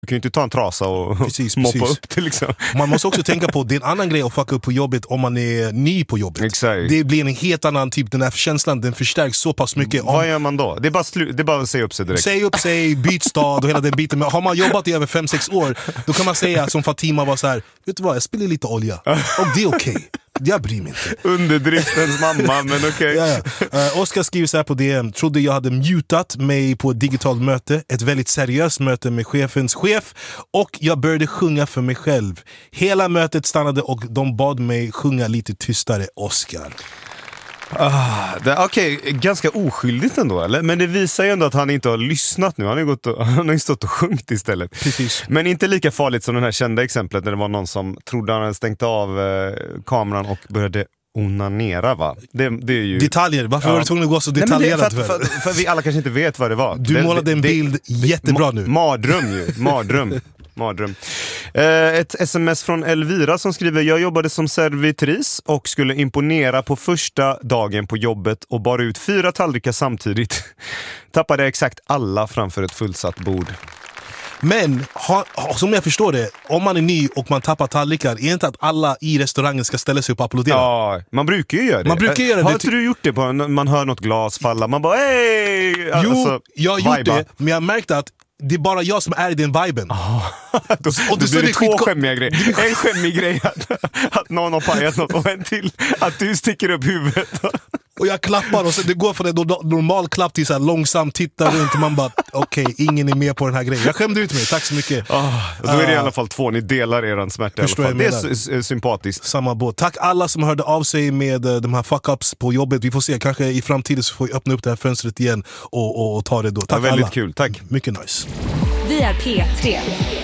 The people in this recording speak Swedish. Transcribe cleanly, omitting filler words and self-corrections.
Du kan ju inte ta en trasa och moppa upp det liksom. Man måste också tänka på, det är en annan grej att fucka upp på jobbet om man är ny på jobbet. Exakt. Det blir en helt annan typ, den här känslan, den förstärks så pass mycket. Vad gör man då? Det är bara att säga upp sig direkt. Säg upp sig, byt stad och hela den biten. Men har man jobbat i över 5-6 år, då kan man säga som Fatima var så här: vet du vad, jag spiller lite olja. Och det är okej. Jag bryr mig inte. Underdriftens mamma, men okej. Oskar skriver så här på DM: trodde jag hade mutat mig på ett digitalt möte, ett väldigt seriöst möte med chefens chef, och jag började sjunga för mig själv. Hela mötet stannade och de bad mig sjunga lite tystare. Oskar. Okej, ganska oskyldigt ändå, eller? Men det visar ju ändå att han inte har lyssnat nu. Han har ju stått och sjungit istället. Precis. Men inte lika farligt som den här kända exemplet när det var någon som trodde han hade stängt av kameran och började onanera, va? Det är ju... Detaljer, varför var du tvungen att gå så detaljerat? För vi alla kanske inte vet vad det var. Du målade en bild jättebra nu. Mardröm. Ett sms från Elvira som skriver: jag jobbade som servitris och skulle imponera på första dagen på jobbet och bar ut 4 tallrikar samtidigt. Tappade exakt alla framför ett fullsatt bord. Men som jag förstår det, om man är ny och man tappar tallrikar, är inte att alla i restaurangen ska ställa sig upp och applådera? Ja, man brukar ju göra det. Har inte du gjort det på, man hör något glas falla, man bara hej! Jo, jag har gjort det, men jag märkte att det är bara jag som är i den viben. Och då blir det 2 skämmiga grejer. En skämmig grej att någon har pajat något, och en till att du sticker upp huvudet. Och jag klappar, och så det går från en normal klapp till så här långsamt titta runt, och man bara okej, ingen är med på den här grejen. Jag skämde ut mig, tack så mycket. Då är det i alla fall 2, ni delar eran smärta i alla fall. Det är sympatiskt. Samma båt. Tack alla som hörde av sig med de här fuck-ups på jobbet. Vi får se, kanske i framtiden så får vi öppna upp det här fönstret igen och ta det då. Tack väldigt alla. Kul, tack. Mycket nice. Vi är P3.